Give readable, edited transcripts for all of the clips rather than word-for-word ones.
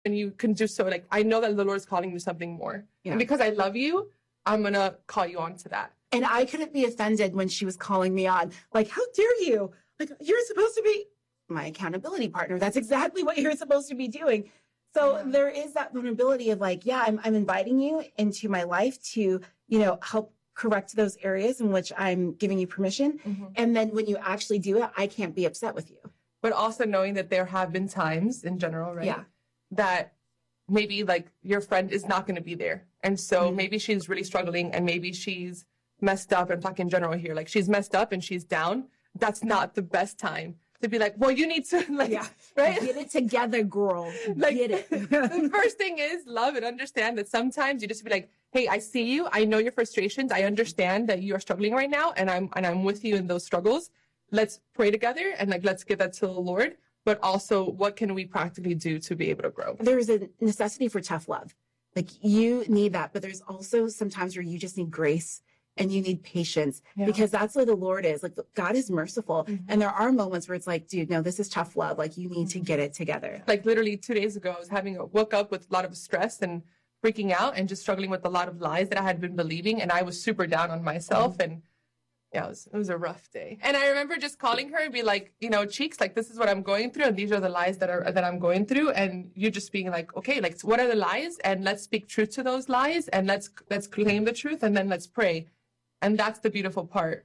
and you can do so. Like, I know that the Lord is calling you to something more. Yeah. And because I love you, I'm going to call you on to that. And I couldn't be offended when she was calling me on. Like, how dare you? Like, you're supposed to be my accountability partner. That's exactly what you're supposed to be doing. So there is that vulnerability of like, yeah, I'm inviting you into my life to, help correct those areas in which I'm giving you permission. Mm-hmm. And then when you actually do it, I can't be upset with you. But also knowing that there have been times in general, right? Yeah. That maybe like your friend is not going to be there. And so maybe she's really struggling and maybe she's messed up. I'm talking in general here. Like, she's messed up and she's down. That's not the best time to be like, well, you need to right? Get it together, girl. Like, get it. The first thing is love and understand that sometimes you just be like, hey, I see you. I know your frustrations. I understand that you are struggling right now. And I'm with you in those struggles. Let's pray together and like, let's give that to the Lord. But also, what can we practically do to be able to grow? There's a necessity for tough love. Like, you need that. But there's also sometimes where you just need grace and you need patience, because that's what the Lord is. Like, God is merciful. Mm-hmm. And there are moments where it's like, dude, no, this is tough love. Like, you need to get it together. Like, literally 2 days ago, I was woke up with a lot of stress and freaking out and just struggling with a lot of lies that I had been believing. And I was super down on myself. Mm-hmm. And yeah, it was a rough day. And I remember just calling her and be like, Cheeks, like, this is what I'm going through. And these are the lies that I'm going through. And you just being like, okay, like, what are the lies? And let's speak truth to those lies. And let's claim the truth. And then let's pray. And that's the beautiful part.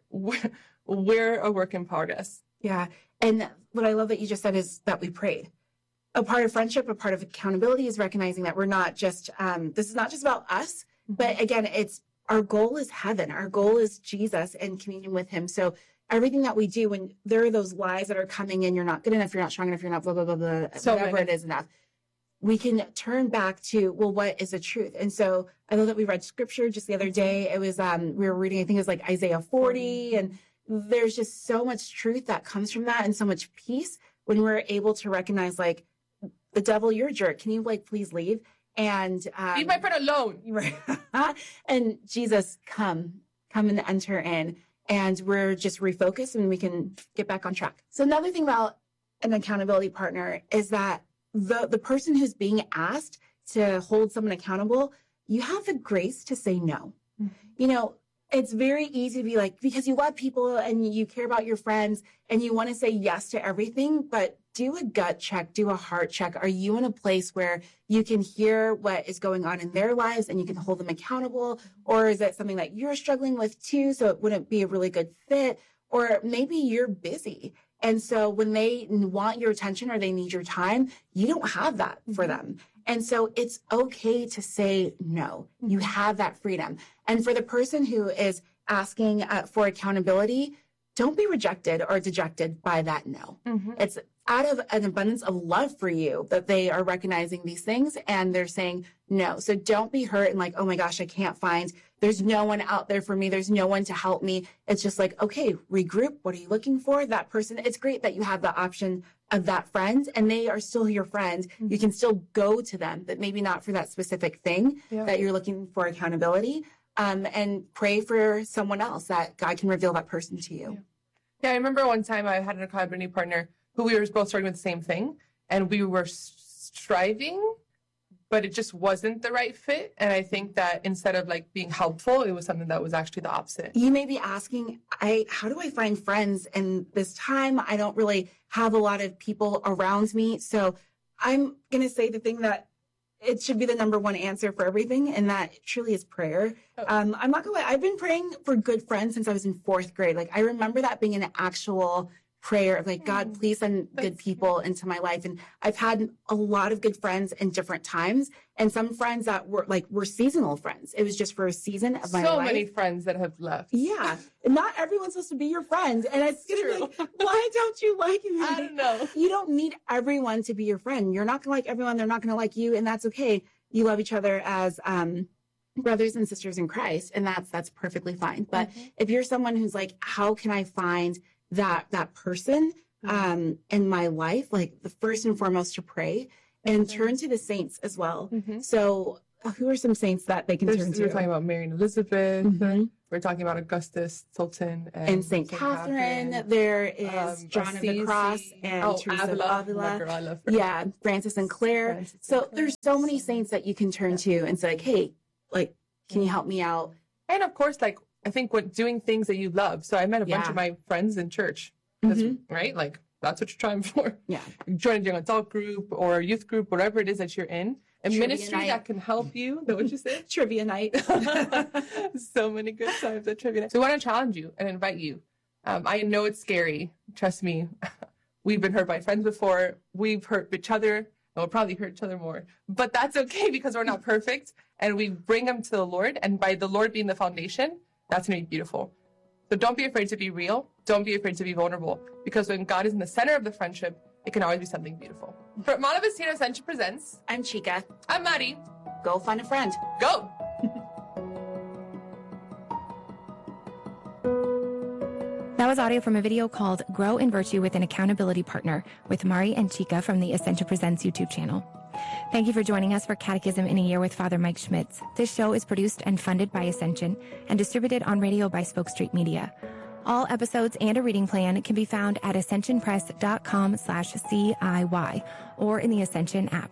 We're a work in progress. Yeah. And what I love that you just said is that we prayed. A part of friendship, a part of accountability is recognizing that we're not just, this is not just about us, but again, our goal is heaven. Our goal is Jesus and communion with him. So everything that we do, when there are those lies that are coming in, you're not good enough, you're not strong enough, you're not blah, blah, blah, blah, so whatever it is enough. We can turn back to, well, what is the truth? And so I know that we read scripture just the other day. It was, we were reading, I think it was like Isaiah 40. And there's just so much truth that comes from that and so much peace when we're able to recognize, like, the devil, you're a jerk. Can you, like, please leave? And leave my friend alone. Right. And Jesus, come and enter in. And we're just refocused and we can get back on track. So another thing about an accountability partner is that the person who's being asked to hold someone accountable, you have the grace to say no. Mm-hmm. It's very easy to be like, because you love people and you care about your friends and you want to say yes to everything, but do a gut check, do a heart check. Are you in a place where you can hear what is going on in their lives and you can hold them accountable? Or is it something that you're struggling with too, so it wouldn't be a really good fit? Or maybe you're busy. And so when they want your attention or they need your time, you don't have that for them. And so it's okay to say no. You have that freedom. And for the person who is asking for accountability, don't be rejected or dejected by that no. Mm-hmm. It's out of an abundance of love for you that they are recognizing these things and they're saying no. So don't be hurt and like, oh my gosh, I can't find, there's no one out there for me. There's no one to help me. It's just like, okay, regroup. What are you looking for? That person. It's great that you have the option of that friend and they are still your friend. Mm-hmm. You can still go to them, but maybe not for that specific thing that you're looking for accountability. And pray for someone else that God can reveal that person to you. Yeah, I remember one time I had an accountability partner who we were both struggling with the same thing, and we were striving, but it just wasn't the right fit. And I think that instead of like being helpful, it was something that was actually the opposite. You may be asking, how do I find friends in this time? I don't really have a lot of people around me. So I'm going to say the thing that it should be the number one answer for everything, and that truly is prayer. I'm not going to lie. I've been praying for good friends since I was in 4th grade. Like, I remember that being an actual prayer of like, God, please send good people into my life. And I've had a lot of good friends in different times, and some friends that were seasonal friends. It was just for a season of my life. So many friends that have left. Yeah. Not everyone's supposed to be your friend. And it's going to be like, why don't you like me? I don't know. You don't need everyone to be your friend. You're not going to like everyone. They're not going to like you. And that's okay. You love each other as brothers and sisters in Christ. And that's perfectly fine. But if you're someone who's like, how can I find that person in my life, like the first and foremost to pray and turn to the saints as well. So who are some saints that they can turn to? We're talking about Mary and Elizabeth, We're talking about Augustus, Sultan, and St. Catherine. There is John of the Cross and Teresa of Avila. Girl, I love her. Yeah, Francis and Clare. There's so many saints that you can turn to and say, like, hey, like, can you help me out? And of course, like, I think doing things that you love. So I met a bunch of my friends in church, right? Like, that's what you're trying for. Yeah. Join a young adult group or youth group, whatever it is that you're in. A ministry that can help you. Is that what you said? Trivia night. So many good times at trivia night. So we want to challenge you and invite you. I know it's scary. Trust me. We've been hurt by friends before. We've hurt each other. And we'll probably hurt each other more. But that's okay because we're not perfect. And we bring them to the Lord. And by the Lord being the foundation, that's going to be beautiful. So don't be afraid to be real. Don't be afraid to be vulnerable. Because when God is in the center of the friendship, it can always be something beautiful. For Montevestino Ascension Presents, I'm Chica. I'm Mari. Go find a friend. Go! That was audio from a video called Grow in Virtue with an Accountability Partner with Mari and Chica from the Ascension Presents YouTube channel. Thank you for joining us for Catechism in a Year with Father Mike Schmitz. This show is produced and funded by Ascension and distributed on radio by Spoke Street Media. All episodes and a reading plan can be found at ascensionpress.com/CIY or in the Ascension app.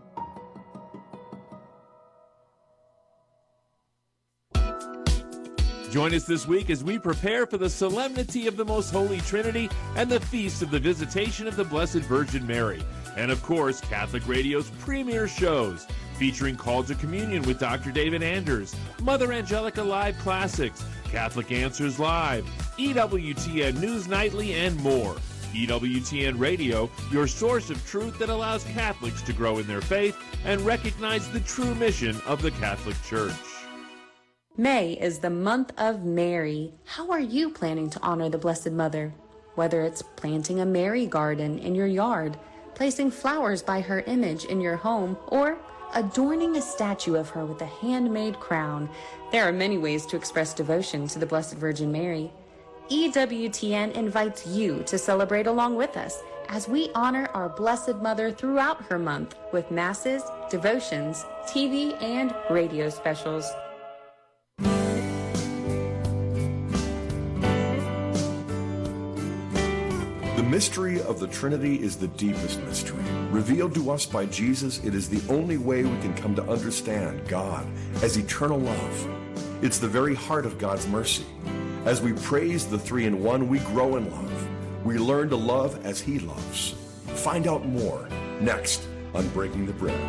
Join us this week as we prepare for the solemnity of the Most Holy Trinity and the feast of the Visitation of the Blessed Virgin Mary. And of course, Catholic Radio's premier shows, featuring Call to Communion with Dr. David Anders, Mother Angelica Live Classics, Catholic Answers Live, EWTN News Nightly, and more. EWTN Radio, your source of truth that allows Catholics to grow in their faith and recognize the true mission of the Catholic Church. May is the month of Mary. How are you planning to honor the Blessed Mother? Whether it's planting a Mary garden in your yard, placing flowers by her image in your home, or adorning a statue of her with a handmade crown, there are many ways to express devotion to the Blessed Virgin Mary. EWTN invites you to celebrate along with us as we honor our Blessed Mother throughout her month with masses, devotions, TV, and radio specials. The mystery of the Trinity is the deepest mystery. Revealed to us by Jesus, it is the only way we can come to understand God as eternal love. It's the very heart of God's mercy. As we praise the Three in One, we grow in love. We learn to love as He loves. Find out more next on Breaking the Bread.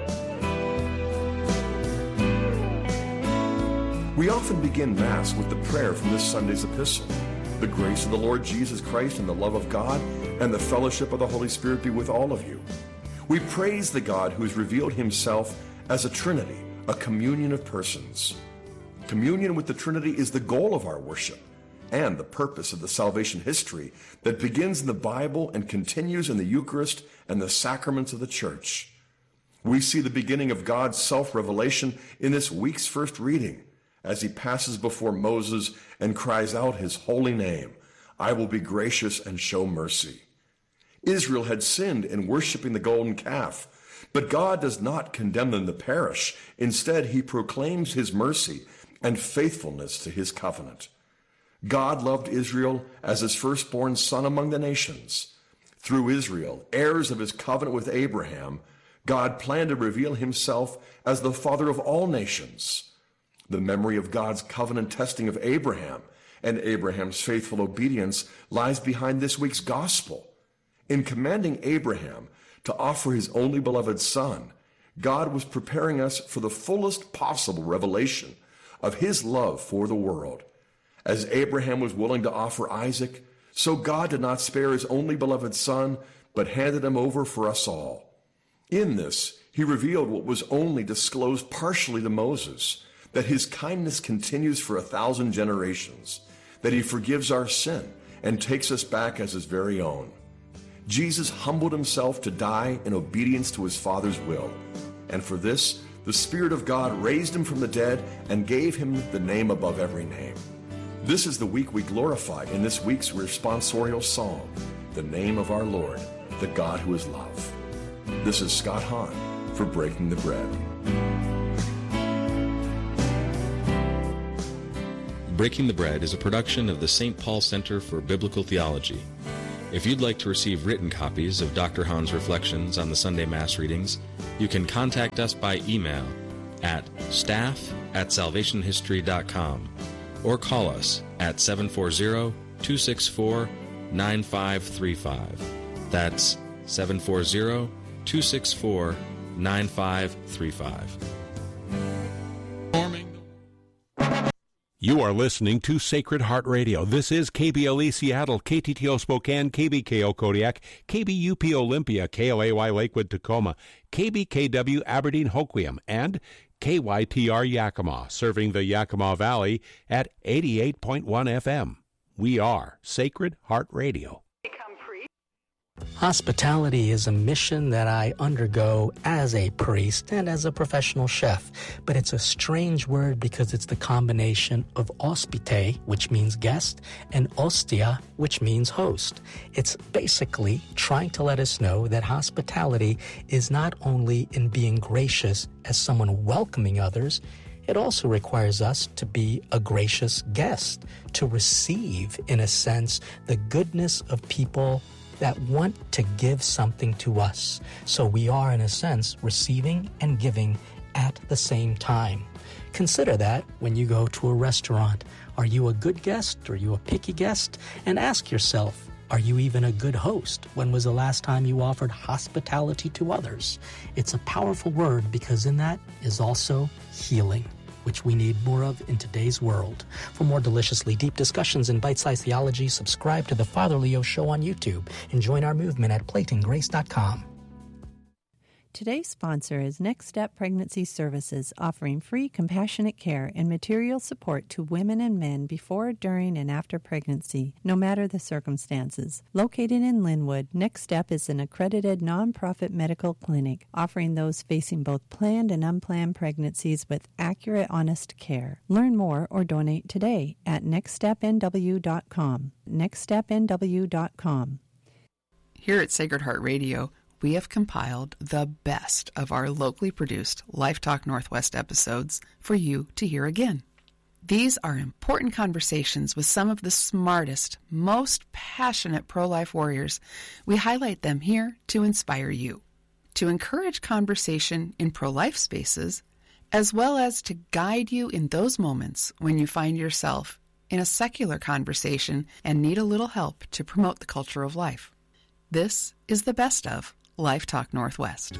We often begin Mass with the prayer from this Sunday's epistle. The grace of the Lord Jesus Christ and the love of God and the fellowship of the Holy Spirit be with all of you. We praise the God who has revealed Himself as a Trinity, a communion of persons. Communion with the Trinity is the goal of our worship and the purpose of the salvation history that begins in the Bible and continues in the Eucharist and the sacraments of the Church. We see the beginning of God's self-revelation in this week's first reading as He passes before Moses and cries out His holy name, "I will be gracious and show mercy." Israel had sinned in worshiping the golden calf, but God does not condemn them to perish. Instead, He proclaims His mercy and faithfulness to His covenant. God loved Israel as His firstborn son among the nations. Through Israel, heirs of His covenant with Abraham, God planned to reveal Himself as the Father of all nations. The memory of God's covenant testing of Abraham and Abraham's faithful obedience lies behind this week's gospel. In commanding Abraham to offer his only beloved son, God was preparing us for the fullest possible revelation of His love for the world. As Abraham was willing to offer Isaac, so God did not spare His only beloved son, but handed him over for us all. In this, He revealed what was only disclosed partially to Moses, that His kindness continues for 1,000 generations, that He forgives our sin and takes us back as His very own. Jesus humbled Himself to die in obedience to His Father's will, and for this, the Spirit of God raised Him from the dead and gave Him the name above every name. This is the week we glorify in this week's responsorial psalm, the name of our Lord, the God who is love. This is Scott Hahn for Breaking the Bread. Breaking the Bread is a production of the St. Paul Center for Biblical Theology. If you'd like to receive written copies of Dr. Hahn's reflections on the Sunday Mass readings, you can contact us by email at staff@salvationhistory.com or call us at 740-264-9535. That's 740-264-9535. You are listening to Sacred Heart Radio. This is KBLE Seattle, KTTO Spokane, KBKO Kodiak, KBUP Olympia, KLAY Lakewood Tacoma, KBKW Aberdeen Hoquiam, and KYTR Yakima, serving the Yakima Valley at 88.1 FM. We are Sacred Heart Radio. Hospitality is a mission that I undergo as a priest and as a professional chef, but it's a strange word because it's the combination of hospite, which means guest, and ostia, which means host. It's basically trying to let us know that hospitality is not only in being gracious as someone welcoming others, it also requires us to be a gracious guest, to receive, in a sense, the goodness of people that want to give something to us. So we are, in a sense, receiving and giving at the same time. Consider that when you go to a restaurant. Are you a good guest? Are you a picky guest? And ask yourself, are you even a good host? When was the last time you offered hospitality to others? It's a powerful word because in that is also healing, which we need more of in today's world. For more deliciously deep discussions in bite-sized theology, subscribe to The Father Leo Show on YouTube and join our movement at platinggrace.com. Today's sponsor is Next Step Pregnancy Services, offering free compassionate care and material support to women and men before, during, and after pregnancy, no matter the circumstances. Located in Linwood, Next Step is an accredited nonprofit medical clinic, offering those facing both planned and unplanned pregnancies with accurate, honest care. Learn more or donate today at nextstepnw.com. nextstepnw.com. Here at Sacred Heart Radio, we have compiled the best of our locally produced Life Talk Northwest episodes for you to hear again. These are important conversations with some of the smartest, most passionate pro-life warriors. We highlight them here to inspire you, to encourage conversation in pro-life spaces, as well as to guide you in those moments when you find yourself in a secular conversation and need a little help to promote the culture of life. This is the best of Life Talk Northwest.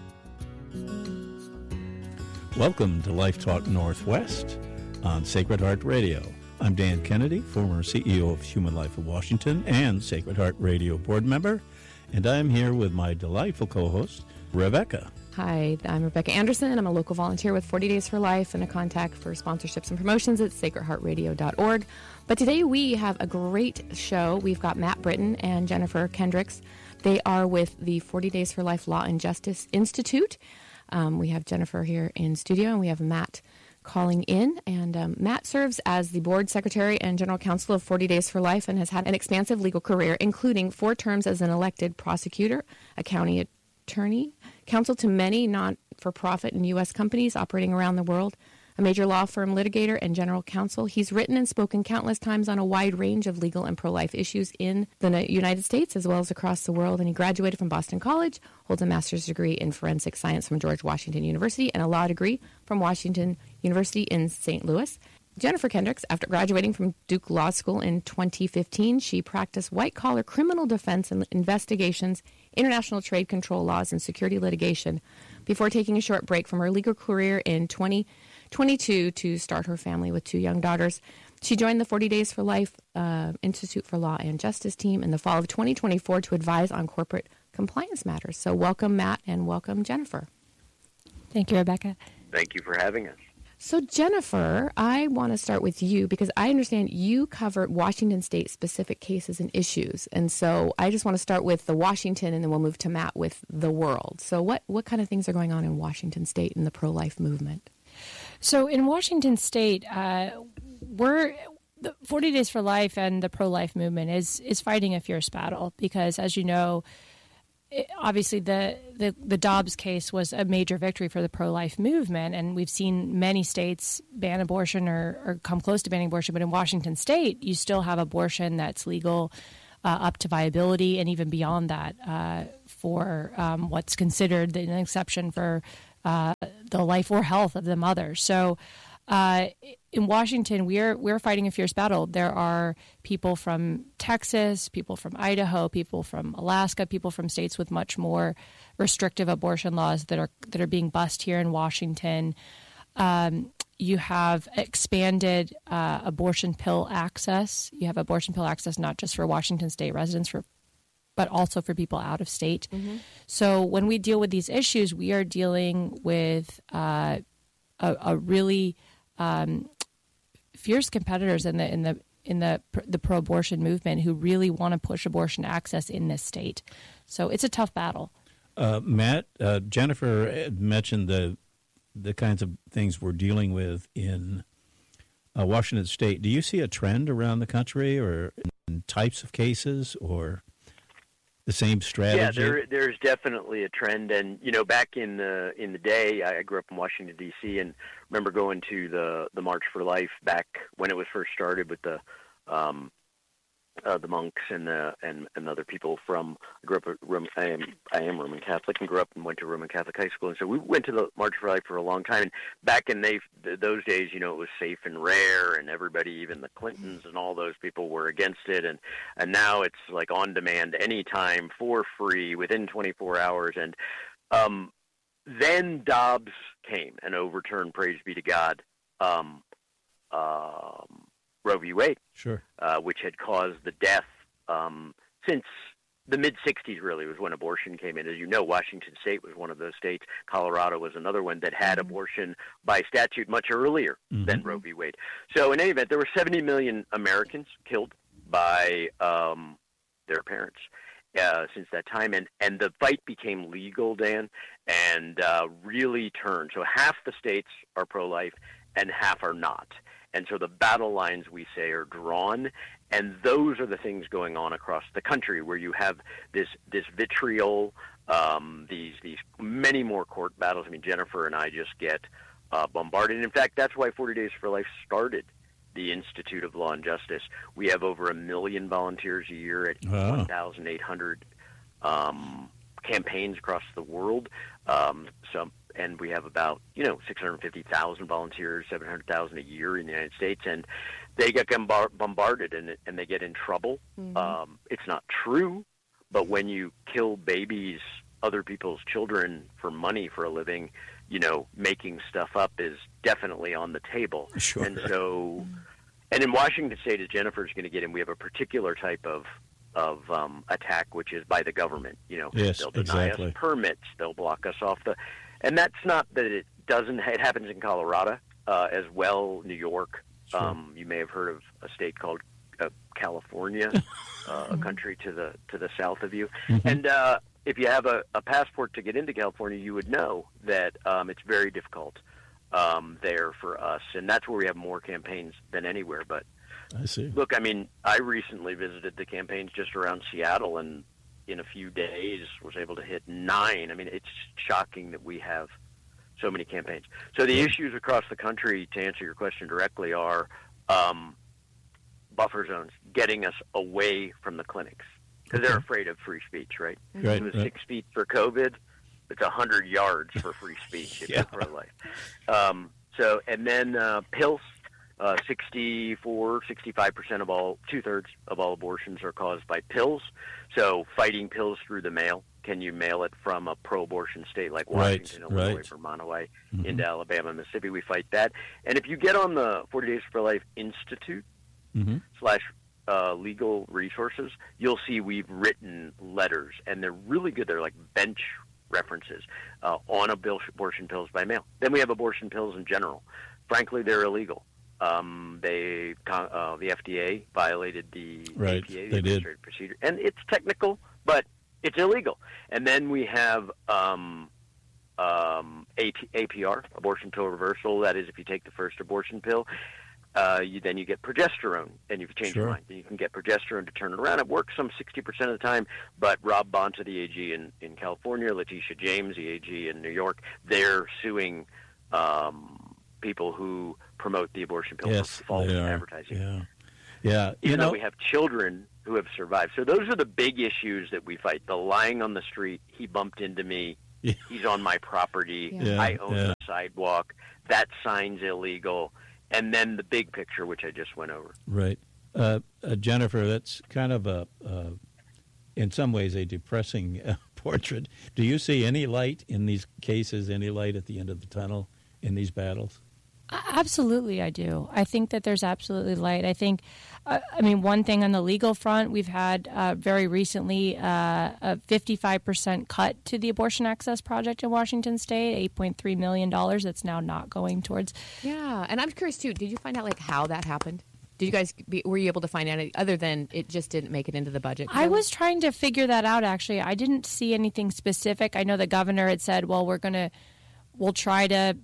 Welcome to Life Talk Northwest on Sacred Heart Radio. I'm Dan Kennedy, former CEO of Human Life of Washington and Sacred Heart Radio board member, and I'm here with my delightful co-host, Rebecca. Hi, I'm Rebecca Anderson, and I'm a local volunteer with 40 Days for Life and a contact for sponsorships and promotions at sacredheartradio.org. But today we have a great show. We've got Matt Britton and Jennifer Kendricks. They are with the 40 Days for Life Law and Justice Institute. We have Jennifer here in studio, and we have Matt calling in. And Matt serves as the board secretary and general counsel of 40 Days for Life and has had an expansive legal career, including 4 terms as an elected prosecutor, a county attorney, counsel to many not-for-profit and U.S. companies operating around the world, a major law firm litigator and general counsel. He's written and spoken countless times on a wide range of legal and pro-life issues in the United States as well as across the world. And he graduated from Boston College, holds a master's degree in forensic science from George Washington University, and a law degree from Washington University in St. Louis. Jennifer Kendricks, after graduating from Duke Law School in 2015, she practiced white-collar criminal defense and investigations, international trade control laws, and security litigation before taking a short break from her legal career in 2022 to start her family with 2 young daughters. She joined the 40 Days for Life Institute for Law and Justice team in the fall of 2024 to advise on corporate compliance matters. So welcome, Matt, and welcome, Jennifer. Thank you, Rebecca. Thank you for having us. So, Jennifer, I want to start with you because I understand you cover Washington State specific cases and issues. And so I just want to start with the Washington, and then we'll move to Matt with the world. So what kind of things are going on in Washington State in the pro-life movement? So in Washington State, the 40 Days for Life and the pro-life movement is fighting a fierce battle because, as you know, obviously the Dobbs case was a major victory for the pro-life movement, and we've seen many states ban abortion or come close to banning abortion. But in Washington State, you still have abortion that's legal up to viability, and even beyond that for what's considered an exception for the life or health of the mother. So in Washington, we're fighting a fierce battle. There are people from Texas, people from Idaho, people from Alaska, people from states with much more restrictive abortion laws that are being bussed here in Washington. You have expanded abortion pill access. You have abortion pill access not just for Washington State residents, but also for people out of state. Mm-hmm. So when we deal with these issues, we are dealing with a really fierce competitors in the pro-abortion movement who really want to push abortion access in this state. So it's a tough battle. Matt, Jennifer mentioned the kinds of things we're dealing with in Washington State. Do you see a trend around the country, or in types of cases, or the same strategy? Yeah, there's definitely a trend, and back in the day, I grew up in Washington D.C. and remember going to the March for Life back when it was first started with the monks and other people from. I grew up I am Roman Catholic and grew up and went to Roman Catholic high school, and so we went to the March for Life for a long time. And back in those days, it was safe and rare, and everybody, even the Clintons and all those people, were against it. And now it's like on demand, anytime, for free, within 24 hours. And then Dobbs came and overturned, praise be to God, Roe v. Wade, sure, which had caused the death since the mid-'60s, really, was when abortion came in. As you know, Washington State was one of those states. Colorado was another one that had abortion by statute much earlier than Roe v. Wade. So in any event, there were 70 million Americans killed by their parents since that time. And the fight became legal, Dan, and really turned. So half the states are pro-life and half are not. And so the battle lines, we say, are drawn, and those are the things going on across the country where you have this vitriol, these many more court battles. I mean, Jennifer and I just get bombarded. In fact, that's why 40 Days for Life started the Institute of Law and Justice. We have over 1 million volunteers a year at 1,800 campaigns across the world. And we have about 650,000 volunteers, 700,000 a year in the United States, and they get bombarded and they get in trouble. Mm-hmm. It's not true, but when you kill babies, other people's children, for money for a living, making stuff up is definitely on the table. Sure. And so, and in Washington State, as Jennifer's going to get in, we have a particular type of attack, which is by the government. Yes, they'll deny exactly. us permits, they'll block us off the. And that's not that it doesn't. It happens in Colorado as well, New York. Sure. You may have heard of a state called California, a country to the south of you. Mm-hmm. And if you have a passport to get into California, you would know that it's very difficult there for us. And that's where we have more campaigns than anywhere. But I see. Look, I mean, I recently visited the campaigns just around Seattle, and in a few days was able to hit 9. I mean, it's shocking that we have so many campaigns. So the issues across the country, to answer your question directly, are buffer zones, getting us away from the clinics, because they're afraid of free speech, right? Right. It was 6 feet for COVID. It's 100 yards for free speech if you're pro-life. And then pills. 65% of all, 2/3 of all abortions are caused by pills. So fighting pills through the mail. Can you mail it from a pro-abortion state like Washington, Illinois, Vermont, Hawaii, into Alabama, Mississippi? We fight that. And if you get on the 40 Days for Life Institute / legal resources, you'll see we've written letters, and they're really good. They're like bench references on abortion pills by mail. Then we have abortion pills in general. Frankly, they're illegal. The FDA violated the APA, the Administrative Procedure, and it's technical, but it's illegal. And then we have APR, abortion pill reversal. That is, if you take the first abortion pill, then you get progesterone, and you've changed your mind. Then you can get progesterone to turn it around. It works some 60% of the time, but Rob Bonta, the AG in California, Letitia James, the AG in New York, they're suing people who promote the abortion pill for false advertising. Yeah. Even though we have children who have survived. So those are the big issues that we fight. The lying on the street, he bumped into me, he's on my property, I own the sidewalk, that sign's illegal, and then the big picture, which I just went over. Right. Jennifer, that's kind of in some ways, a depressing portrait. Do you see any light in these cases, any light at the end of the tunnel in these battles? Absolutely, I do. I think that there's absolutely light. I think, one thing on the legal front, we've had very recently a 55% cut to the Abortion Access Project in Washington State, $8.3 million that's now not going towards. Yeah, and I'm curious, too, did you find out, how that happened? Did you guys, were you able to find out, other than it just didn't make it into the budget? I was trying to figure that out, actually. I didn't see anything specific. I know the governor had said, well, we'll try to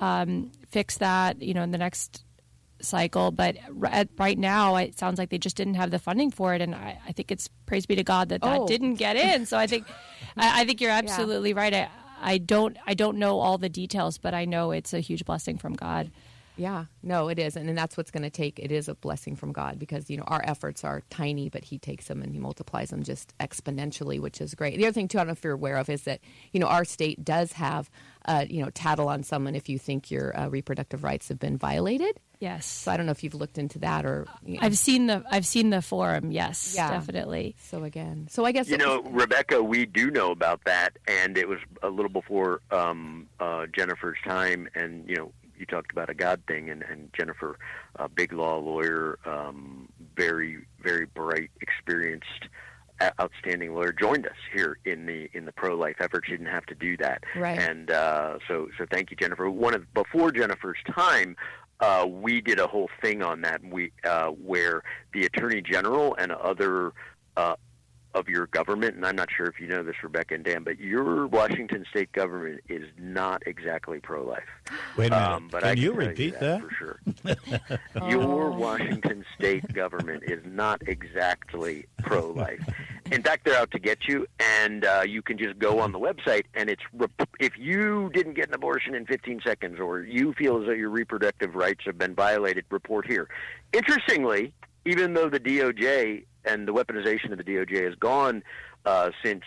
fix that, in the next cycle. But right now, it sounds like they just didn't have the funding for it, and I think it's praise be to God that didn't get in. So I think you're absolutely right. I don't know all the details, but I know it's a huge blessing from God. Yeah, no, it is. And that's what's going to take. It is a blessing from God because, our efforts are tiny, but he takes them and he multiplies them just exponentially, which is great. The other thing, too, I don't know if you're aware of is that, our state does have, tattle on someone if you think your reproductive rights have been violated. Yes. So I don't know if you've looked into that or. I've seen the forum. Yes, definitely. So I guess. Rebecca, we do know about that. And it was a little before Jennifer's time. And, you talked about a God thing, and Jennifer, a big law lawyer, very, very bright, experienced, outstanding lawyer, joined us here in the pro-life effort. She didn't have to do that, right? And so thank you, Jennifer. Before Jennifer's time, we did a whole thing on that. Where the Attorney General and other of your government, and I'm not sure if you know this, Rebecca and Dan, but your Washington state government is not exactly pro-life. Wait a minute. But can you repeat that? For sure. Your Washington state government is not exactly pro-life. In fact, they're out to get you, and you can just go on the website, and if you didn't get an abortion in 15 seconds or you feel as though your reproductive rights have been violated, report here. Interestingly, even though the DOJ and the weaponization of the DOJ is gone since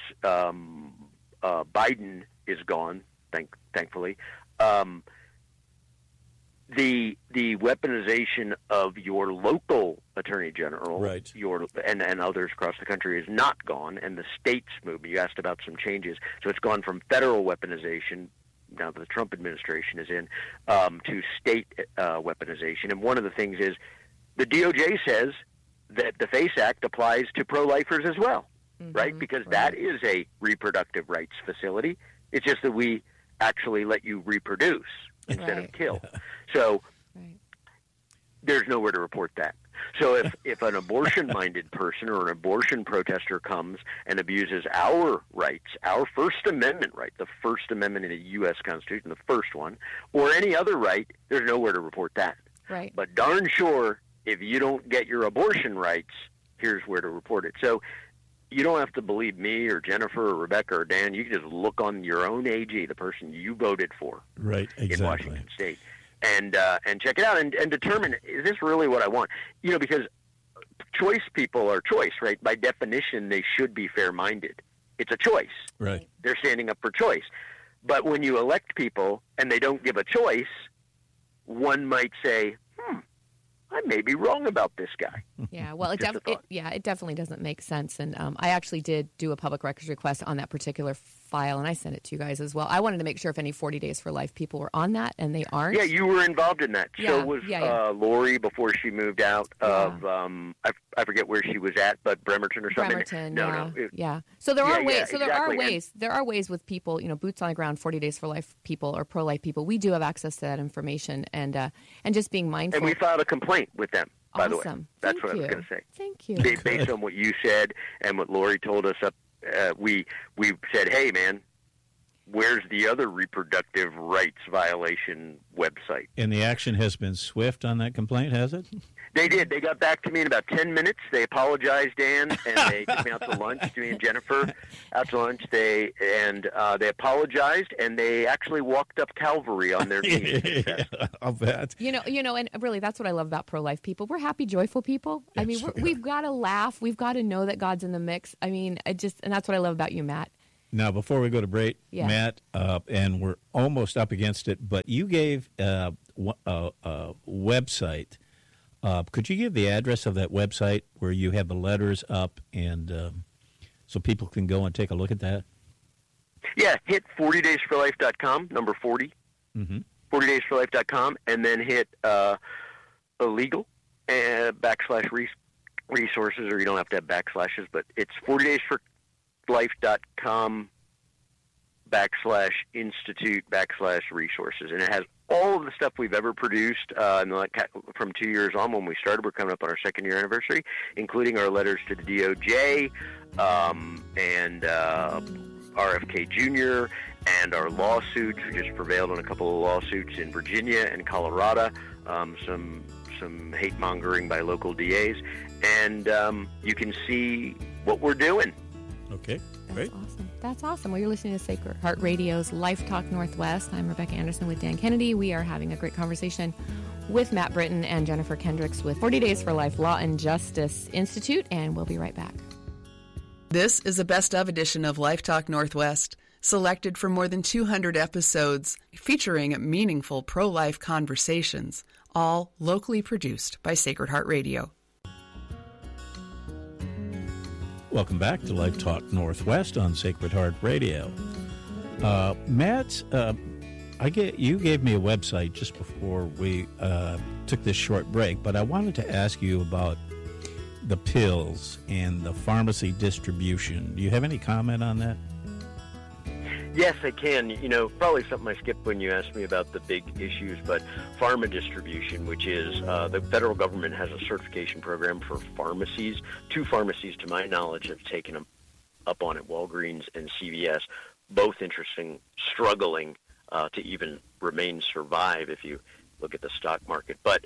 Biden is gone, thankfully, the weaponization of your local attorney general, right, and others across the country is not gone, and the states movement. You asked about some changes, so it's gone from federal weaponization, now that the Trump administration is in, to state weaponization. And one of the things is the DOJ says that the FACE Act applies to pro-lifers as well, right? Because that is a reproductive rights facility. It's just that we actually let you reproduce instead of kill. So there's nowhere to report that. So if an abortion-minded person or an abortion protester comes and abuses our rights, our First Amendment right, the First Amendment in the U.S. Constitution, the first one, or any other right, there's nowhere to report that. Right. But darn sure, if you don't get your abortion rights, here's where to report it. So you don't have to believe me or Jennifer or Rebecca or Dan. You can just look on your own AG, the person you voted for, right, exactly, in Washington State, and check it out and determine, is this really what I want? Because choice people are choice, right? By definition, they should be fair-minded. It's a choice. Right. They're standing up for choice. But when you elect people and they don't give a choice, one might say, I may be wrong about this guy. Yeah, well, it definitely doesn't make sense. And I actually did do a public records request on that particular file, and I sent it to you guys as well. I wanted to make sure if any 40 Days for Life people were on that, and they aren't. Yeah, you were involved in that. So was Lori before she moved out of, I forget where she was at, but Bremerton or something. Bremerton, No. Yeah. So there are ways. So there are exactly. ways. There are ways with people, boots on the ground, 40 Days for Life people or pro-life people. We do have access to that information, and just being mindful. And we filed a complaint with them, by the way. Awesome. That's Thank what you. I was going to say. Thank you. Based on what you said and what Lori told us, we said, hey, man, where's the other reproductive rights violation website? And the action has been swift on that complaint, has it? They did. They got back to me in about 10 minutes. They apologized, Dan, and they took me out to lunch, me and Jennifer out to lunch. They apologized, and they actually walked up Calvary on their knees. I'll bet. You know, and really, that's what I love about pro-life people. We're happy, joyful people. I mean, we've got to laugh. We've got to know that God's in the mix. I mean, and that's what I love about you, Matt. Now, before we go to break, Matt, and we're almost up against it, but you gave a website. Could you give the address of that website where you have the letters up, and so people can go and take a look at that? Yeah, hit 40daysforlife.com, number 40, 40daysforlife.com, and then hit illegal /resources, or you don't have to have backslashes, but it's 40daysforlife.com /institute/resources, and it has all of the stuff we've ever produced from 2 years on when we started. We're coming up on our 2nd year anniversary, including our letters to the DOJ and RFK Jr. and our lawsuits. We just prevailed on a couple of lawsuits in Virginia and Colorado, some hate-mongering by local DAs, and you can see what we're doing. Okay, great. That's awesome. Well, you're listening to Sacred Heart Radio's Life Talk Northwest. I'm Rebecca Anderson with Dan Kennedy. We are having a great conversation with Matt Britton and Jennifer Kendricks with 40 Days for Life Law and Justice Institute, and we'll be right back. This is a best-of edition of Life Talk Northwest, selected from more than 200 episodes featuring meaningful pro-life conversations, all locally produced by Sacred Heart Radio. Welcome back to Life Talk Northwest on Sacred Heart Radio. Matt, you gave me a website just before we took this short break, but I wanted to ask you about the pills and the pharmacy distribution. Do you have any comment on that? Yes, I can. You know, probably something I skipped when you asked me about the big issues, but pharma distribution, which is the federal government has a certification program for pharmacies. 2 pharmacies, to my knowledge, have taken them up on it, Walgreens and CVS, both interesting, struggling to even survive if you look at the stock market. But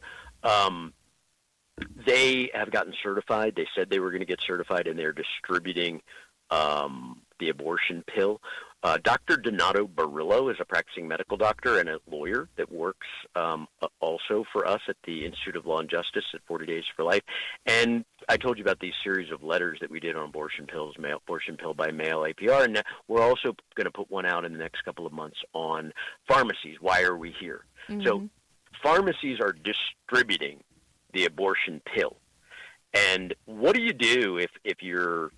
they have gotten certified. They said they were going to get certified, and they're distributing the abortion pill. Dr. Donato Barillo is a practicing medical doctor and a lawyer that works also for us at the Institute of Law and Justice at 40 Days for Life. And I told you about these series of letters that we did on abortion pills, abortion pill by mail, APR, and we're also going to put one out in the next couple of months on pharmacies. Why are we here? Mm-hmm. So pharmacies are distributing the abortion pill. And what do you do if you're,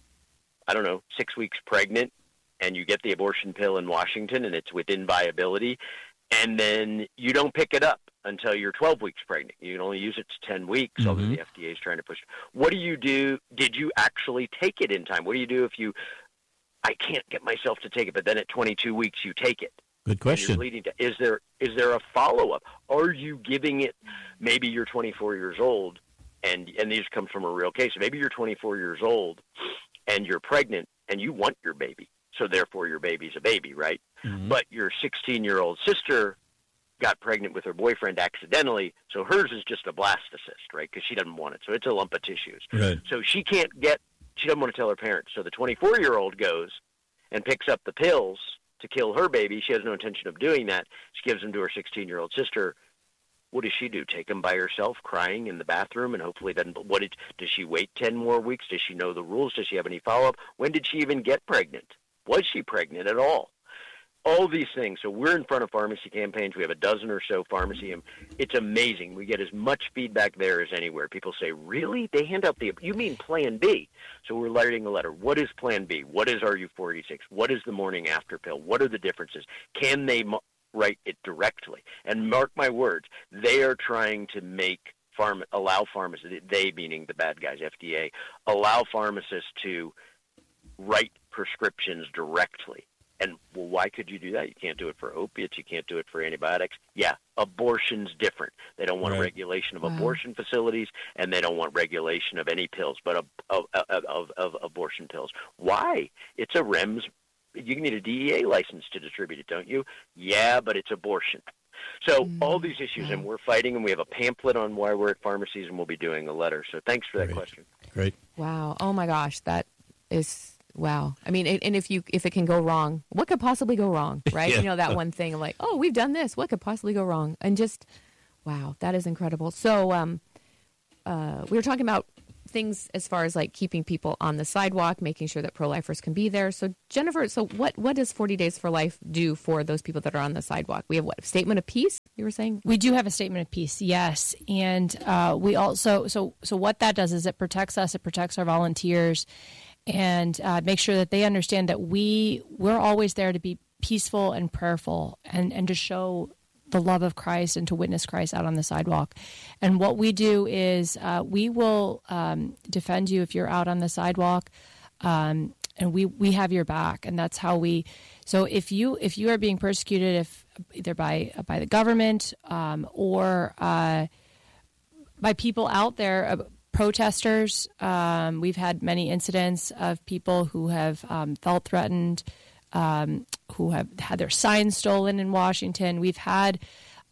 6 weeks pregnant, and you get the abortion pill in Washington and it's within viability, and then you don't pick it up until you're 12 weeks pregnant? You can only use it to 10 weeks, although the FDA is trying to push. What do you do? Did you actually take it in time? What do you do if I can't get myself to take it, but then at 22 weeks you take it? Good question. Is there a follow-up? Are you giving it, maybe you're 24 years old, and these come from a real case. Maybe you're 24 years old and you're pregnant and you want your baby. So therefore your baby's a baby, right? Mm-hmm. But your 16-year-old sister got pregnant with her boyfriend accidentally, so hers is just a blastocyst, right? Because she doesn't want it. So it's a lump of tissues. Right. So she doesn't want to tell her parents. So the 24-year-old goes and picks up the pills to kill her baby. She has no intention of doing that. She gives them to her 16-year-old sister. What does she do? Take them by herself, crying in the bathroom, and hopefully doesn't. Does she wait 10 more weeks? Does she know the rules? Does she have any follow-up? When did she even get pregnant? Was she pregnant at all? All these things. So we're in front of pharmacy campaigns. We have a dozen or so pharmacy. It's amazing. We get as much feedback there as anywhere. People say, really? They hand out you mean Plan B? So we're writing a letter. What is Plan B? What is RU486? What is the morning after pill? What are the differences? Can they write it directly? And mark my words, they are trying to allow pharmacists, they meaning the bad guys, FDA, allow pharmacists to write prescriptions directly. And well, why could you do that? You can't do it for opiates. You can't do it for antibiotics. Yeah, abortion's different. They don't want regulation of abortion facilities, and they don't want regulation of any pills, but of abortion pills. Why? It's a REMS You need a DEA license to distribute it, don't you? Yeah, but it's abortion. So all these issues, and we're fighting, and we have a pamphlet on why we're at pharmacies, and we'll be doing a letter. So thanks for that question. Great. Wow. Oh my gosh, that is wow. I mean, and if it can go wrong, what could possibly go wrong, right? Yeah. You know, that one thing of like, oh, we've done this. What could possibly go wrong? And just wow, that is incredible. So we were talking about things as far as like keeping people on the sidewalk, making sure that pro-lifers can be there. So Jennifer, what does 40 Days for Life do for those people that are on the sidewalk? We have what, a statement of peace, you were saying? We do have a statement of peace, yes. And we also, so what that does is it protects us, it protects our volunteers, and make sure that they understand that we're always there to be peaceful and prayerful and to show the love of Christ and to witness Christ out on the sidewalk. And what we do is we will defend you if you're out on the sidewalk, and we have your back. And that's how so if you are being persecuted, if either by the government or by people out there, protesters, we've had many incidents of people who have felt threatened, who have had their signs stolen in Washington. We've had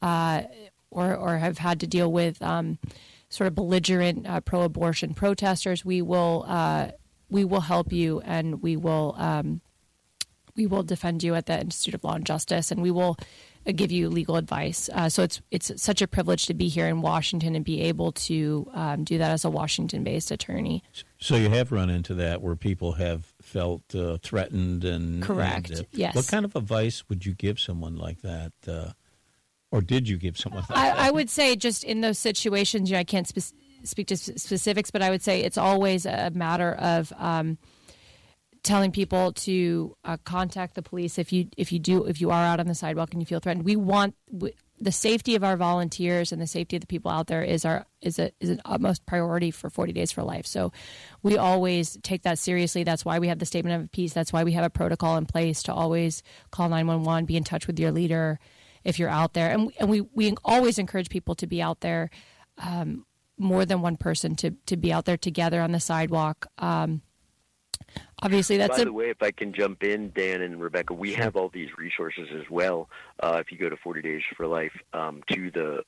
or have had to deal with sort of belligerent pro-abortion protesters. We will help you, and we will defend you at the Institute of Law and Justice, and we will give you legal advice. So it's such a privilege to be here in Washington and be able to do that as a Washington-based attorney. So you have run into that where people have felt threatened and correct. Yes. What kind of advice would you give someone like that, or did you give someone like that? I would say just in those situations, I can't speak to specifics, but I would say it's always a matter of telling people to contact the police if you are out on the sidewalk and you feel threatened. We want the safety of our volunteers and the safety of the people out there is an utmost priority for 40 Days for Life. So we always take that seriously. That's why we have the statement of peace. That's why we have a protocol in place to always call 911, be in touch with your leader if you're out there. And we always encourage people to be out there, more than one person to be out there together on the sidewalk. Obviously, that's By the way, if I can jump in, Dan and Rebecca, we have all these resources as well. If you go to 40 Days for Life to the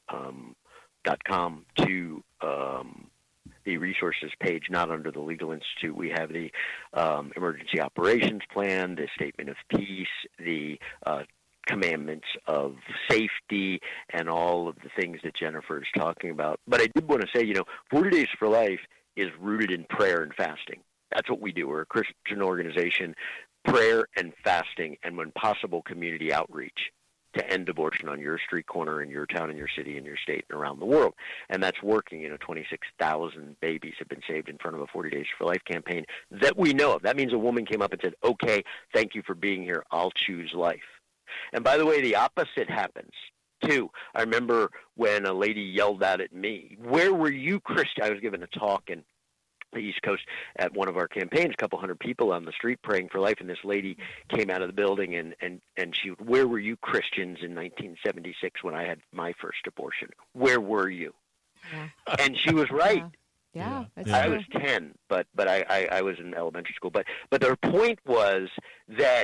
.com to the resources page, not under the Legal Institute, we have the emergency operations plan, the statement of peace, the commandments of safety, and all of the things that Jennifer is talking about. But I did want to say, 40 Days for Life is rooted in prayer and fasting. That's what we do. We're a Christian organization, prayer and fasting, and when possible, community outreach to end abortion on your street corner, in your town, in your city, in your state, and around the world. And that's working. 26,000 babies have been saved in front of a 40 Days for Life campaign that we know of. That means a woman came up and said, okay, thank you for being here. I'll choose life. And by the way, the opposite happens, too. I remember when a lady yelled out at me, where were you, Christian? I was giving a talk in the East Coast at one of our campaigns, a couple hundred people on the street praying for life, and this lady came out of the building and she, where were you Christians in 1976 when I had my first abortion? Where were you? Yeah. And she was right. Yeah. I was 10, but I was in elementary school. But their point was that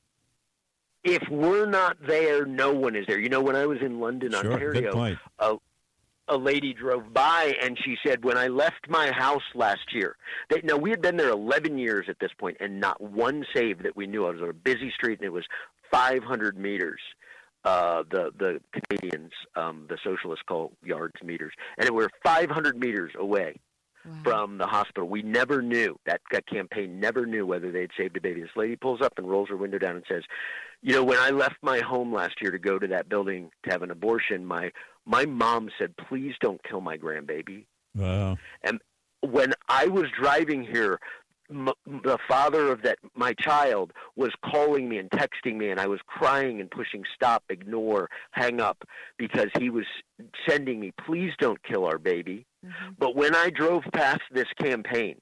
if we're not there, no one is there. When I was in London, Ontario, a lady drove by and she said, when I left my house last year, now we had been there 11 years at this point and not one save that we knew of. It was on a busy street and it was 500 meters. The Canadians, the socialists call yards meters, and we're 500 meters away from the hospital. We never knew, that campaign never knew whether they'd saved a baby. This lady pulls up and rolls her window down and says, when I left my home last year to go to that building to have an abortion, my mom said, please don't kill my grandbaby. Wow. And when I was driving here, the father of my child was calling me and texting me, and I was crying and pushing stop, ignore, hang up, because he was sending me, please don't kill our baby. Mm-hmm. But when I drove past this campaign,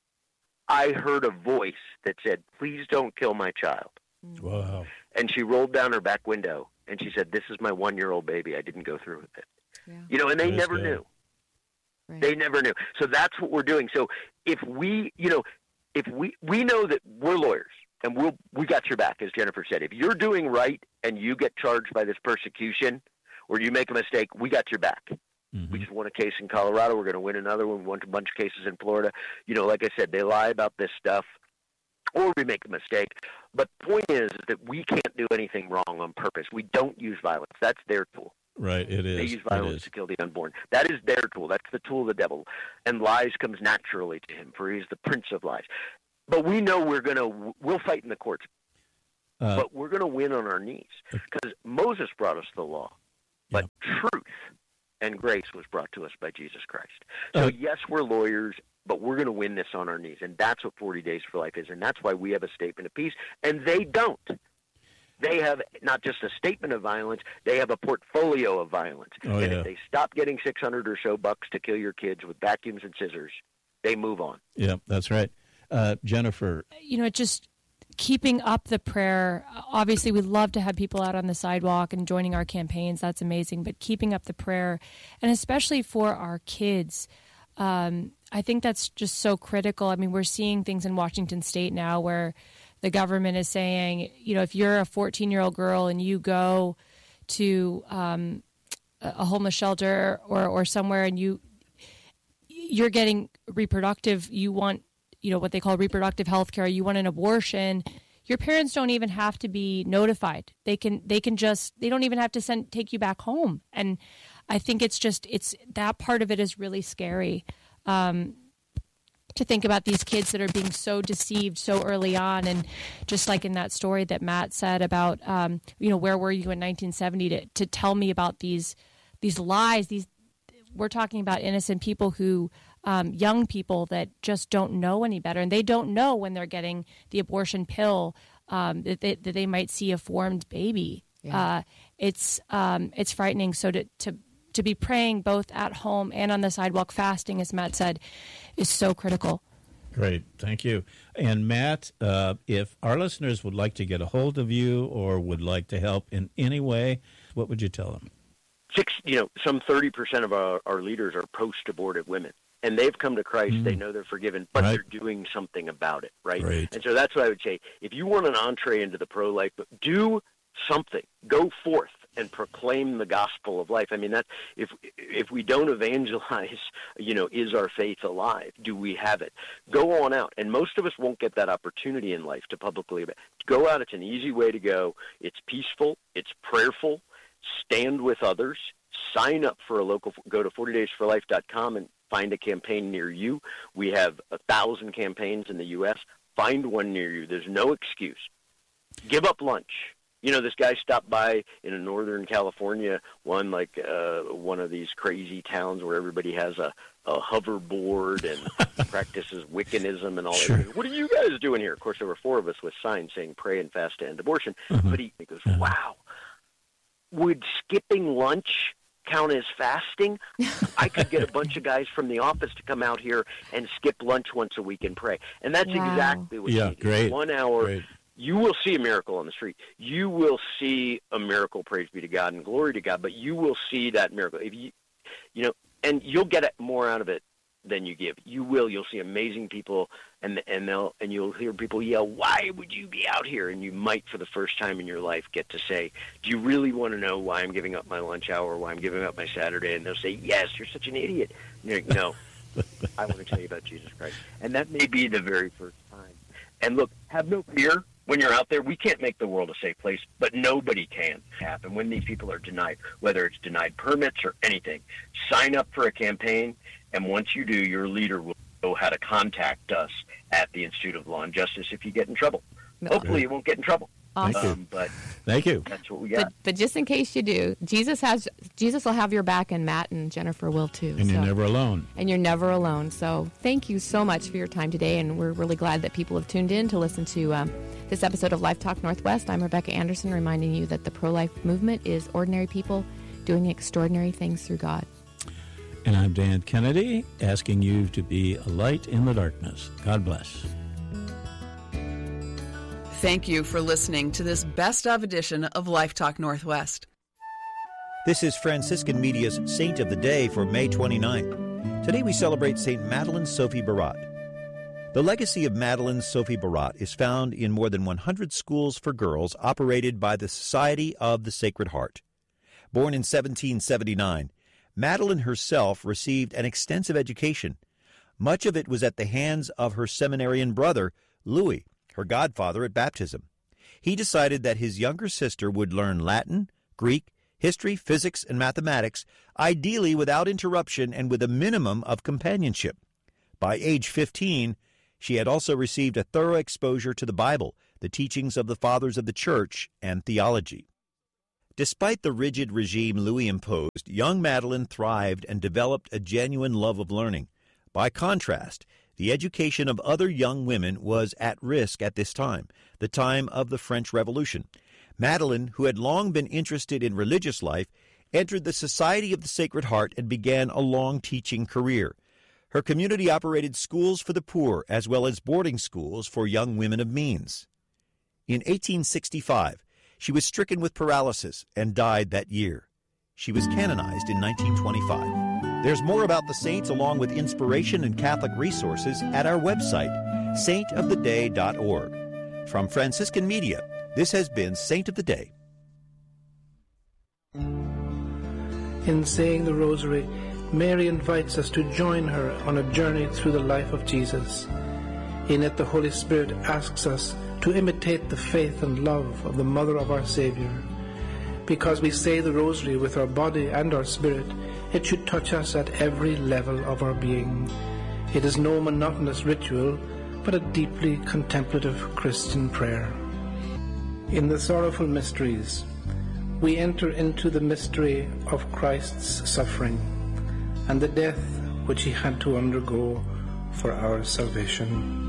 I heard a voice that said, please don't kill my child. Wow. And she rolled down her back window, and she said, this is my 1-year-old baby. I didn't go through with it. Yeah. And they never knew. Right. They never knew. So that's what we're doing. So if we know that we're lawyers, and we got your back, as Jennifer said. If you're doing right and you get charged by this persecution or you make a mistake, we got your back. Mm-hmm. We just won a case in Colorado. We're going to win another one. We won a bunch of cases in Florida. Like I said, they lie about this stuff or we make a mistake. But the point is that we can't do anything wrong on purpose. We don't use violence. That's their tool. Right, it is. They use violence to kill the unborn. That is their tool. That's the tool of the devil. And lies comes naturally to him, for he's the prince of lies. But we know we'll fight in the courts. But we're going to win on our knees. Because Moses brought us the law. But truth and grace was brought to us by Jesus Christ. So yes, we're lawyers, but we're going to win this on our knees. And that's what 40 Days for Life is. And that's why we have a statement of peace. And they don't. They have not just a statement of violence, they have a portfolio of violence. If they stop getting $600 or so to kill your kids with vacuums and scissors, they move on. Yeah, that's right. Jennifer. Just keeping up the prayer. Obviously, we'd love to have people out on the sidewalk and joining our campaigns. That's amazing. But keeping up the prayer, and especially for our kids, I think that's just so critical. I mean, we're seeing things in Washington State now where the government is saying, if you're a 14-year-old girl and you go to a homeless shelter or somewhere and you're getting reproductive, you want, what they call reproductive health care, you want an abortion, your parents don't even have to be notified. They don't even have to take you back home. And I think it's that part of it is really scary. To think about these kids that are being so deceived so early on, and just like in that story that Matt said about, where were you in 1970 to tell me about these lies? We're talking about innocent people who, young people that just don't know any better, and they don't know when they're getting the abortion pill that they might see a formed baby. Yeah. It's frightening. So to be praying both at home and on the sidewalk, fasting, as Matt said, is so critical. Great. Thank you. And Matt, if our listeners would like to get a hold of you or would like to help in any way, what would you tell them? Some 30% of our leaders are post-abortive women. And they've come to Christ. They know they're forgiven, but they're doing something about it, right? And so that's what I would say. If you want an entree into the pro-life, do something. Go forth and proclaim the gospel of life. I mean, that if we don't evangelize, is our faith alive? Do we have it? Go on out. And most of us won't get that opportunity in life to publicly go out. It's an easy way to go. It's peaceful. It's prayerful. Stand with others. Sign up for go to 40daysforlife.com and find a campaign near you. We have 1,000 campaigns in the U.S. Find one near you. There's no excuse. Give up lunch. This guy stopped by in Northern California, one of these crazy towns where everybody has a hoverboard and practices Wiccanism and all that. What are you guys doing here? Of course, there were 4 of us with signs saying pray and fast to end abortion. But he goes, wow, would skipping lunch count as fasting? I could get a bunch of guys from the office to come out here and skip lunch once a week and pray. And that's exactly what you need. Great. 1 hour. Great. You will see a miracle on the street. You will see a miracle, praise be to God and glory to God, but you will see that miracle. If and you'll get more out of it than you give. You'll see amazing people, and you'll hear people yell, "Why would you be out here?" And you might, for the first time in your life, get to say, "Do you really want to know why I'm giving up my lunch hour, why I'm giving up my Saturday?" And they'll say, "Yes, you're such an idiot." And you're like, "No, I want to tell you about Jesus Christ." And that may be the very first time. And look, have no fear. When you're out there, we can't make the world a safe place, but nobody can happen when these people are denied, whether it's denied permits or anything. Sign up for a campaign, and once you do, your leader will know how to contact us at the Institute of Law and Justice if you get in trouble. Hopefully you won't get in trouble. Awesome. But thank you. That's what we got. But just in case you do, Jesus will have your back, and Matt and Jennifer will too. And you're never alone. And you're never alone. So thank you so much for your time today, and we're really glad that people have tuned in to listen to this episode of Life Talk Northwest. I'm Rebecca Anderson, reminding you that the pro-life movement is ordinary people doing extraordinary things through God. And I'm Dan Kennedy, asking you to be a light in the darkness. God bless. Thank you for listening to this best of edition of Life Talk Northwest. This is Franciscan Media's Saint of the Day for May 29th. Today we celebrate St. Madeleine Sophie Barat. The legacy of Madeleine Sophie Barat is found in more than 100 schools for girls operated by the Society of the Sacred Heart. Born in 1779, Madeleine herself received an extensive education. Much of it was at the hands of her seminarian brother, Louis, her godfather at baptism. He decided that his younger sister would learn Latin, Greek, history, physics, and mathematics, ideally without interruption and with a minimum of companionship. By age 15, she had also received a thorough exposure to the Bible, the teachings of the Fathers of the Church, and theology. Despite the rigid regime Louis imposed, young Madeleine thrived and developed a genuine love of learning. By contrast, the education of other young women was at risk at this time, the time of the French Revolution. Madeleine, who had long been interested in religious life, entered the Society of the Sacred Heart and began a long teaching career. Her community operated schools for the poor as well as boarding schools for young women of means. In 1865, she was stricken with paralysis and died that year. She was canonized in 1925. There's more about the saints along with inspiration and Catholic resources at our website, saintoftheday.org. From Franciscan Media, this has been Saint of the Day. In saying the Rosary, Mary invites us to join her on a journey through the life of Jesus. In it, the Holy Spirit asks us to imitate the faith and love of the Mother of our Savior. Because we say the Rosary with our body and our spirit, it should touch us at every level of our being. It is no monotonous ritual, but a deeply contemplative Christian prayer. In the sorrowful mysteries, we enter into the mystery of Christ's suffering and the death which he had to undergo for our salvation.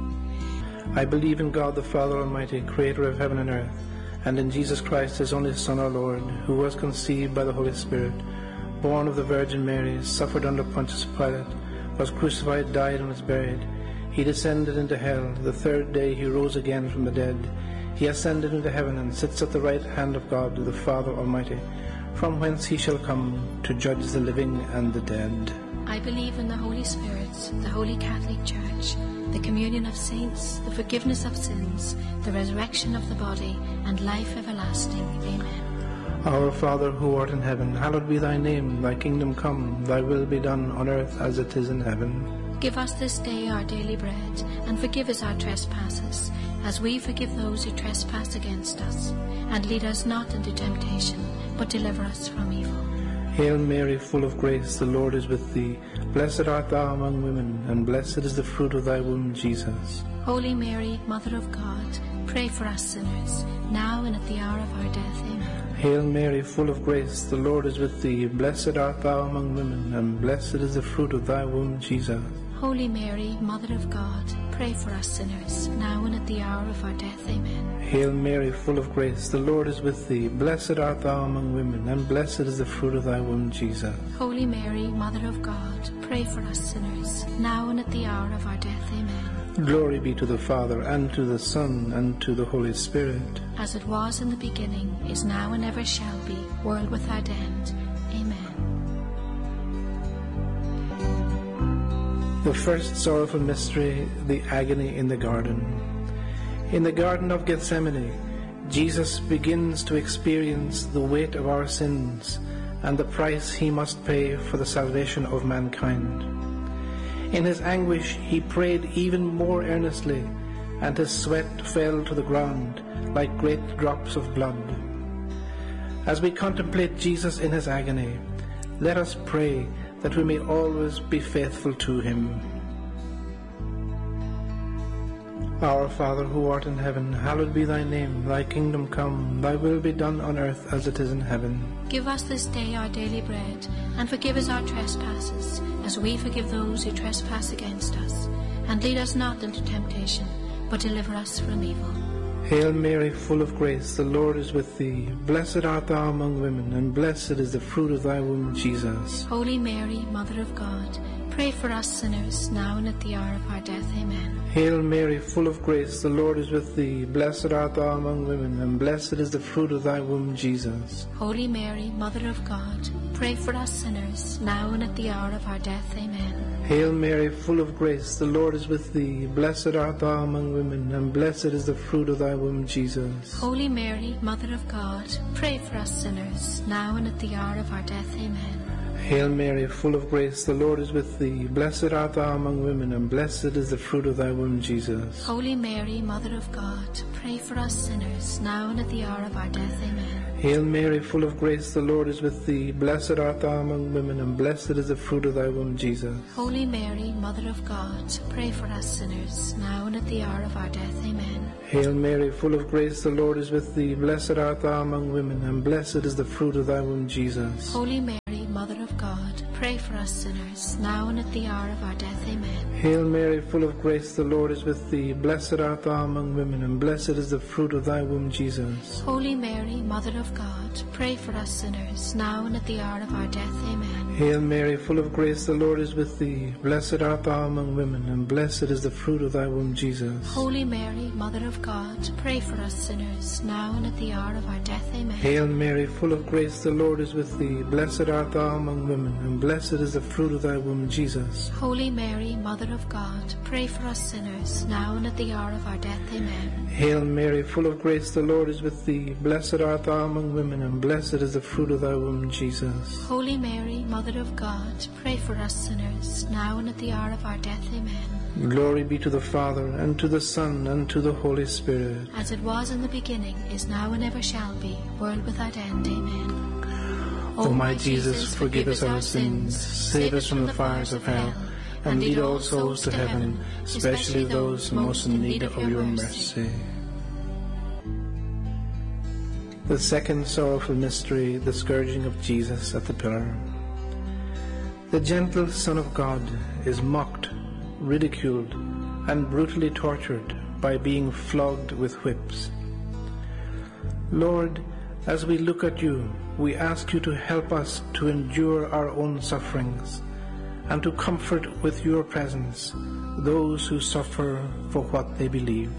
I believe in God the Father Almighty, creator of heaven and earth, and in Jesus Christ, his only Son, our Lord, who was conceived by the Holy Spirit, born of the Virgin Mary, suffered under Pontius Pilate, was crucified, died, and was buried. He descended into hell. The third day he rose again from the dead. He ascended into heaven and sits at the right hand of God, the Father Almighty, from whence he shall come to judge the living and the dead. I believe in the Holy Spirit, the Holy Catholic Church, the communion of saints, the forgiveness of sins, the resurrection of the body, and life everlasting. Amen. Our Father, who art in heaven, hallowed be thy name. Thy kingdom come, thy will be done on earth as it is in heaven. Give us this day our daily bread, and forgive us our trespasses, as we forgive those who trespass against us. And lead us not into temptation, but deliver us from evil. Hail Mary, full of grace, the Lord is with thee. Blessed art thou among women, and blessed is the fruit of thy womb, Jesus. Holy Mary, Mother of God, pray for us sinners, now and at the hour of our death. Amen. Hail Mary, full of grace, the Lord is with thee. Blessed art thou among women, and blessed is the fruit of thy womb, Jesus. Holy Mary, Mother of God, pray for us sinners, now and at the hour of our death. Amen. Hail Mary, full of grace, the Lord is with thee. Blessed art thou among women, and blessed is the fruit of thy womb, Jesus. Holy Mary, Mother of God, pray for us sinners, now and at the hour of our death. Amen. Glory be to the Father, and to the Son, and to the Holy Spirit. As it was in the beginning, is now, and ever shall be, world without end. Amen. The first sorrowful mystery, the agony in the garden. In the Garden of Gethsemane, Jesus begins to experience the weight of our sins and the price he must pay for the salvation of mankind. In his anguish, he prayed even more earnestly, and his sweat fell to the ground like great drops of blood. As we contemplate Jesus in his agony, let us pray that we may always be faithful to him. Our Father, who art in heaven, hallowed be thy name. Thy kingdom come, thy will be done on earth as it is in heaven. Give us this day our daily bread, and forgive us our trespasses, as we forgive those who trespass against us. And lead us not into temptation, but deliver us from evil. Hail Mary, full of grace, the Lord is with thee. Blessed art thou among women, and blessed is the fruit of thy womb, Jesus. Holy Mary, Mother of God, pray for us sinners, now and at the hour of our death. Amen. Hail Mary, full of grace, the Lord is with thee. Blessed art thou among women, and blessed is the fruit of thy womb, Jesus. Holy Mary, Mother of God, pray for us sinners, now and at the hour of our death. Amen. Hail Mary, full of grace, the Lord is with thee. Blessed art thou among women, and blessed is the fruit of thy womb, Jesus. Holy Mary, Mother of God, pray for us sinners, now and at the hour of our death. Amen. Hail Mary, full of grace, the Lord is with thee. Blessed art thou among women, and blessed is the fruit of thy womb, Jesus. Holy Mary, Mother of God, pray for us sinners, now and at the hour of our death. Amen. Hail Mary, full of grace, the Lord is with thee. Blessed art thou among women, and blessed is the fruit of thy womb, Jesus. Holy Mary, Mother of God, pray for us sinners, now and at the hour of our death. Amen. Hail Mary, full of grace, the Lord is with thee. Blessed art thou among women, and blessed is the fruit of thy womb, Jesus. Holy Mary, Mother of God, pray for us sinners, now and at the hour of our death. Amen. Hail Mary, full of grace, the Lord is with thee. Blessed art thou among women, and blessed is the fruit of thy womb, Jesus. Holy Mary, Mother of God, pray for us sinners, now and at the hour of our death. Amen. Hail Mary, full of grace, the Lord is with thee. Blessed art thou among women, and blessed is the fruit of thy womb, Jesus. Holy Mary, Mother of God, pray for us sinners, now and at the hour of our death. Amen. Hail Mary, full of grace, the Lord is with thee. Blessed art thou among women, and blessed is the fruit of thy womb, Jesus. Holy Mary, Mother of God, pray for us sinners, now and at the hour of our death. Amen. Hail Mary, full of grace, the Lord is with thee. Blessed art thou among women, and blessed is the fruit of thy womb, Jesus. Holy Mary, Mother of God, pray for us sinners, now and at the hour of our death. Amen. Glory be to the Father, and to the Son, and to the Holy Spirit. As it was in the beginning, is now, and ever shall be, world without end. Amen. O my Jesus, forgive us our sins, save us from the fires of hell, and lead all souls to heaven, especially those most in need of your mercy. The second sorrowful mystery, the scourging of Jesus at the pillar. The gentle Son of God is mocked, ridiculed, and brutally tortured by being flogged with whips. Lord, as we look at you, we ask you to help us to endure our own sufferings and to comfort with your presence those who suffer for what they believe.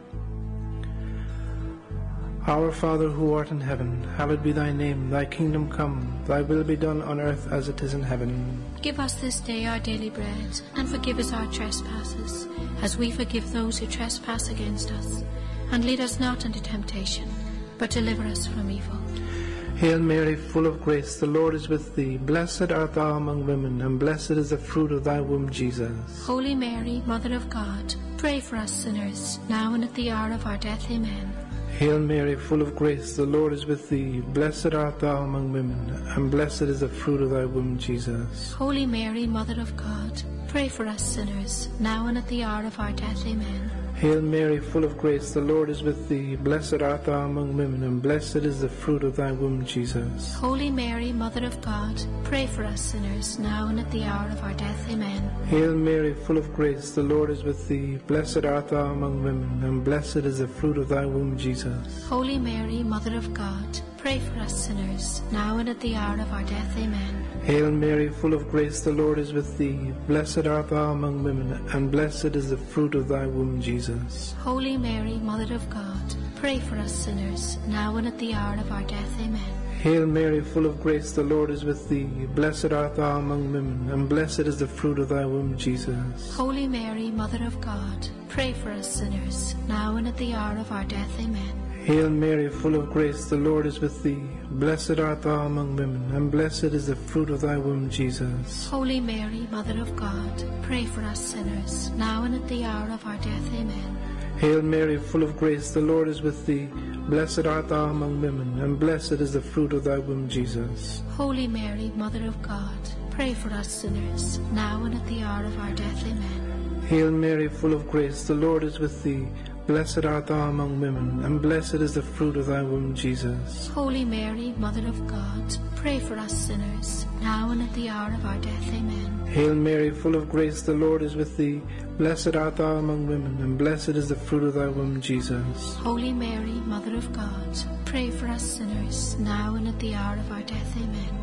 Our Father who art in heaven, hallowed be thy name. Thy kingdom come, thy will be done on earth as it is in heaven. Give us this day our daily bread, and forgive us our trespasses, as we forgive those who trespass against us. And lead us not into temptation, but deliver us from evil. Hail Mary, full of grace, the Lord is with thee. Blessed art thou among women, and blessed is the fruit of thy womb, Jesus. Holy Mary, Mother of God, pray for us sinners, now and at the hour of our death. Amen. Hail Mary, full of grace, the Lord is with thee. Blessed art thou among women, and blessed is the fruit of thy womb, Jesus. Holy Mary, Mother of God, pray for us sinners, now and at the hour of our death. Amen. Hail Mary, full of grace, the Lord is with thee. Blessed art thou among women, and blessed is the fruit of thy womb, Jesus. Holy Mary, Mother of God, pray for us sinners, now and at the hour of our death. Amen. Hail Mary, full of grace, the Lord is with thee. Blessed art thou among women, and blessed is the fruit of thy womb, Jesus. Holy Mary, Mother of God, pray for us sinners, now and at the hour of our death. Amen. Hail Mary, full of grace, the Lord is with thee. Blessed art thou among women, and blessed is the fruit of thy womb, Jesus. Holy Mary, Mother of God, pray for us sinners, now and at the hour of our death. Amen. Hail Mary, full of grace, the Lord is with thee. Blessed art thou among women, and blessed is the fruit of thy womb, Jesus. Holy Mary, Mother of God, pray for us sinners, now and at the hour of our death. Amen. Hail Mary, full of grace, the Lord is with thee. Blessed art thou among women, and blessed is the fruit of thy womb, Jesus. Holy Mary, Mother of God, pray for us sinners, now and at the hour of our death. Amen. Hail Mary, full of grace, the Lord is with thee. Blessed art thou among women, and blessed is the fruit of thy womb, Jesus. Holy Mary, Mother of God, pray for us sinners, now and at the hour of our death. Amen. Hail Mary, full of grace, the Lord is with thee. Blessed art thou among women, and blessed is the fruit of thy womb, Jesus. Holy Mary, Mother of God, pray for us sinners, now and at the hour of our death. Amen. Hail Mary, full of grace, the Lord is with thee. Blessed art thou among women, and blessed is the fruit of thy womb, Jesus. Holy Mary, Mother of God, pray for us sinners, now and at the hour of our death. Amen.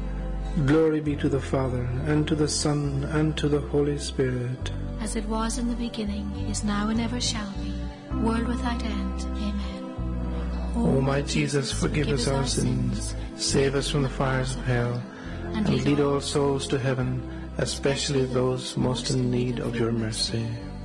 Glory be to the Father, and to the Son, and to the Holy Spirit. As it was in the beginning, is now, and ever shall be, world without end. Amen. O my Jesus, forgive us our sins, save us from the fires of hell, and lead all souls to heaven, especially those most in need of your mercy.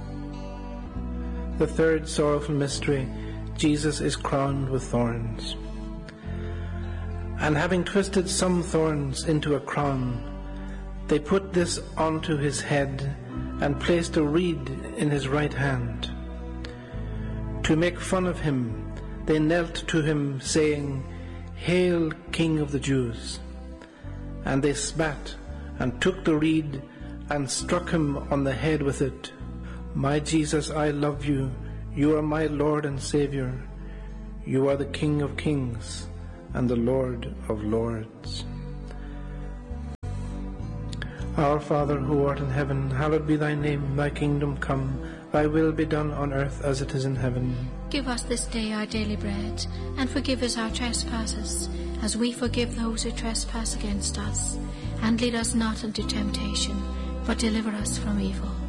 The third sorrowful mystery, Jesus is crowned with thorns. And having twisted some thorns into a crown, they put this onto his head and placed a reed in his right hand. To make fun of him, they knelt to him, saying, "Hail, King of the Jews!" And they spat and took the reed and struck him on the head with it. My Jesus, I love you. You are my Lord and Savior. You are the King of kings and the Lord of lords. Our Father, who art in heaven, hallowed be thy name. Thy kingdom come, thy will be done on earth as it is in heaven. Give us this day our daily bread, and forgive us our trespasses, as we forgive those who trespass against us. And lead us not into temptation, but deliver us from evil.